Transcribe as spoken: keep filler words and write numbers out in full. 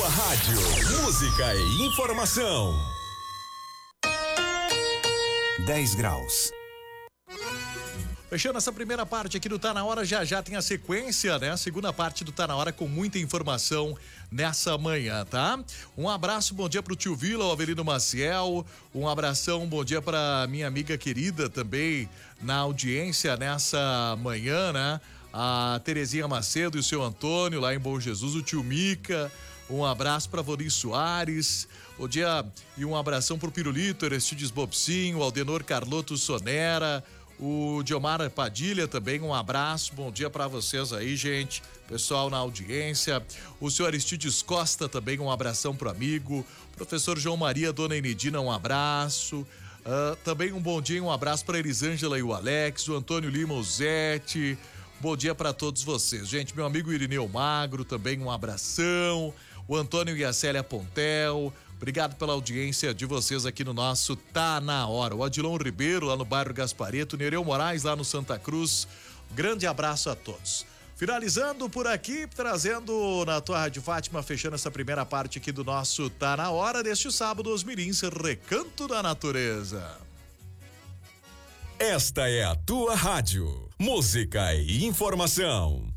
tua rádio. Música e informação. dez graus. Fechando essa primeira parte aqui do Tá Na Hora, já já tem a sequência, né? A segunda parte do Tá Na Hora com muita informação nessa manhã, tá? Um abraço, bom dia pro tio Vila, o Avelino Maciel, um abração, bom dia pra minha amiga querida também na audiência nessa manhã, né? A Terezinha Macedo e o seu Antônio lá em Bom Jesus, o tio Mica, um abraço pra Vori Soares, bom dia e um abração pro Pirulito, Aristides Bobcinho, Aldenor Carloto Sonera, o Diomar Padilha também, um abraço, bom dia pra vocês aí, gente, pessoal na audiência, o senhor Aristides Costa também, um abração pro amigo, professor João Maria, dona Enedina, um abraço, uh, também um bom dia e um abraço pra Elisângela e o Alex, o Antônio Lima, o Zete, bom dia pra todos vocês, gente, meu amigo Irineu Magro também, um abração, o Antônio e a Célia Pontel, obrigado pela audiência de vocês aqui no nosso Tá Na Hora. O Adilon Ribeiro, lá no bairro Gaspareto, Nereu Moraes, lá no Santa Cruz. Grande abraço a todos. Finalizando por aqui, trazendo na tua Rádio Fátima, fechando essa primeira parte aqui do nosso Tá Na Hora, deste sábado, os Mirins, Recanto da Natureza. Esta é a tua rádio. Música e informação.